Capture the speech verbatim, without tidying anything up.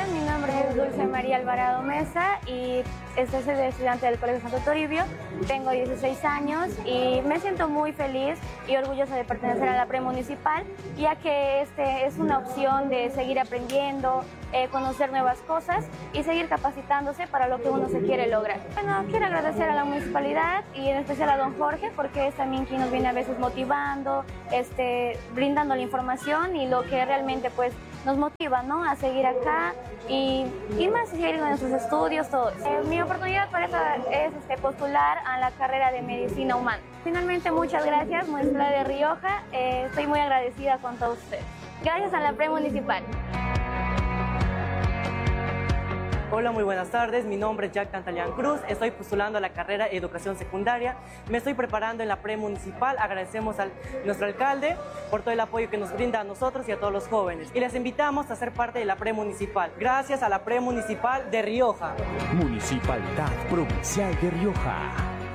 Mi nombre es Dulce María Alvarado Mesa y este, soy estudiante del Colegio Santo Toribio. Tengo dieciséis años y me siento muy feliz y orgullosa de pertenecer a la premunicipal, ya que este es una opción de seguir aprendiendo, eh, conocer nuevas cosas y seguir capacitándose para lo que uno se quiere lograr. Bueno, quiero agradecer a la municipalidad y en especial a don Jorge, porque es también quien nos viene a veces motivando, este, brindando la información y lo que realmente pues nos motiva, ¿no?, a seguir acá y, y más seguir con nuestros estudios, todo eso. Eh, mi oportunidad para eso es este, postular a la carrera de Medicina Humana. Finalmente, muchas gracias, Municipalidad de Rioja. Eh, estoy muy agradecida con todos ustedes. Gracias a la Premunicipal. Hola, muy buenas tardes. Mi nombre es Jack Tantalian Cruz. Estoy postulando a la carrera Educación Secundaria. Me estoy preparando en la premunicipal. Agradecemos a nuestro alcalde por todo el apoyo que nos brinda a nosotros y a todos los jóvenes. Y les invitamos a ser parte de la premunicipal. Gracias a la premunicipal de Rioja. Municipalidad Provincial de Rioja.